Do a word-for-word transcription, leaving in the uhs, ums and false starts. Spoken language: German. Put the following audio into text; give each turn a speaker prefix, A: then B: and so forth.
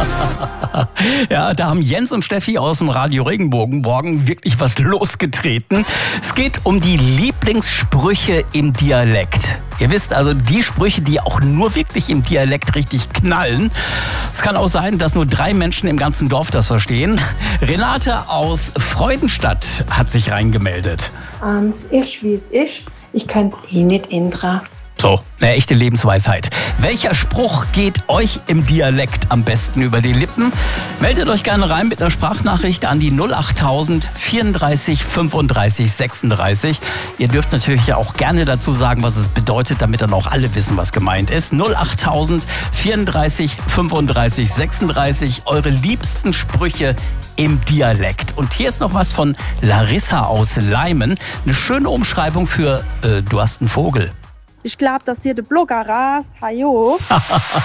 A: Ja, da haben Jens und Steffi aus dem Radio Regenbogenmorgen wirklich was losgetreten. Es geht um die Lieblingssprüche im Dialekt. Ihr wisst also, die Sprüche, die auch nur wirklich im Dialekt richtig knallen. Es kann auch sein, dass nur drei Menschen im ganzen Dorf das verstehen. Renate aus Freudenstadt hat sich reingemeldet.
B: Ähm, es ist, wie es ist. Ich kann es eh nicht ändern.
A: So, eine echte Lebensweisheit. Welcher Spruch geht euch im Dialekt am besten über die Lippen? Meldet euch gerne rein mit einer Sprachnachricht an die null achttausend vierunddreißig fünfunddreißig sechsunddreißig. Ihr dürft natürlich ja auch gerne dazu sagen, was es bedeutet, damit dann auch alle wissen, was gemeint ist. null achttausend vierunddreißig fünfunddreißig sechsunddreißig. Eure liebsten Sprüche im Dialekt. Und hier ist noch was von Larissa aus Leimen. Eine schöne Umschreibung für äh, du hast einen Vogel.
C: Ich glaube, dass dir der Blogger rast. Hajo.